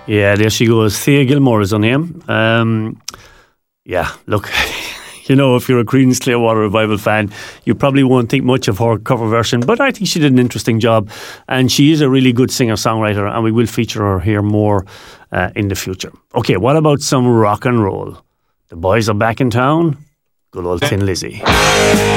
Yeah, there she goes. Thea Gilmore is her name. Yeah, look, you know, if you're a Creedence Clearwater Revival fan, you probably won't think much of her cover version, but I think she did an interesting job, and she is a really good singer-songwriter, and we will feature her here more in the future. Okay, what about some rock and roll? The boys are back in town. Good old Thin Lizzy.